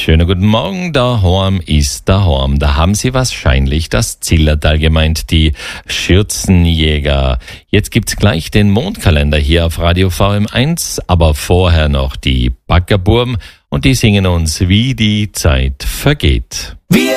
Schönen guten Morgen, daheim ist daheim. Da haben Sie wahrscheinlich das Zillertal gemeint, die Schürzenjäger. Jetzt gibt's gleich den Mondkalender hier auf Radio VM1, aber vorher noch die Baggerburm und die singen uns, wie die Zeit vergeht. Wir